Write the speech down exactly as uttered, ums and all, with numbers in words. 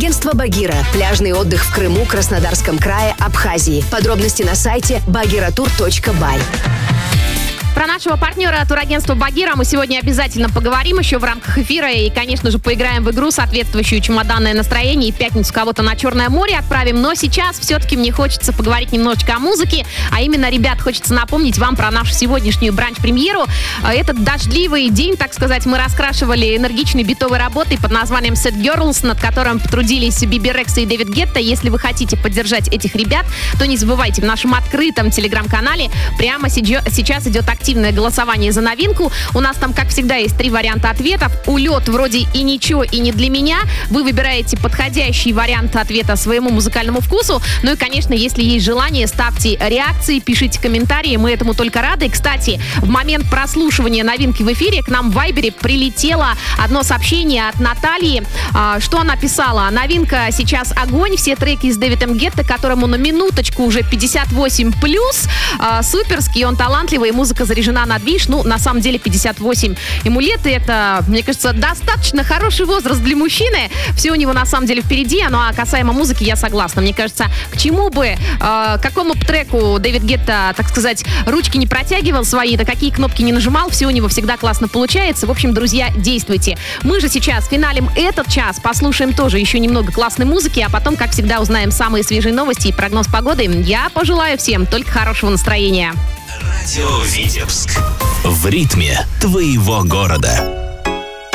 Турагентство «Багира». Пляжный отдых в Крыму, Краснодарском крае, Абхазии. Подробности на сайте багиратур точка бай. Про нашего партнера турагентства «Багира» мы сегодня обязательно поговорим еще в рамках эфира. И, конечно же, поиграем в игру, соответствующую чемоданное настроение. И в пятницу кого-то на Черное море отправим. Но сейчас все-таки мне хочется поговорить немножечко о музыке. А именно, ребят, хочется напомнить вам про нашу сегодняшнюю бранч-премьеру. Этот дождливый день, так сказать, мы раскрашивали энергичной битовой работой под названием Sad Girls, над которым потрудились Биби Рекса и Дэвид Гетта. Если вы хотите поддержать этих ребят, то не забывайте, в нашем открытом телеграм-канале прямо сейчас идет активность. Активное голосование за новинку. У нас там, как всегда, есть три варианта ответов. Улет вроде и ничего, и не для меня. Вы выбираете подходящий вариант ответа своему музыкальному вкусу. Ну и, конечно, если есть желание, ставьте реакции, пишите комментарии. Мы этому только рады. И, кстати, в момент прослушивания новинки в эфире к нам в Вайбере прилетело одно сообщение от Натальи. Что она писала? Новинка сейчас огонь. Все треки с Дэвидом Гетто, которому на минуточку уже пятьдесят восемь плюс. Суперский, он талантливый, музыка заряжена на движ. Ну, на самом деле, пятьдесят восемь ему лет, и это, мне кажется, достаточно хороший возраст для мужчины. Все у него, на самом деле, впереди. Ну, а касаемо музыки, я согласна. Мне кажется, к чему бы, э, какому бы треку Дэвид Гетто, так сказать, ручки не протягивал свои, да какие кнопки не нажимал, все у него всегда классно получается. В общем, друзья, действуйте. Мы же сейчас финалим этот час, послушаем тоже еще немного классной музыки, а потом, как всегда, узнаем самые свежие новости и прогноз погоды. Я пожелаю всем только хорошего настроения. Радио Витебск. В ритме твоего города.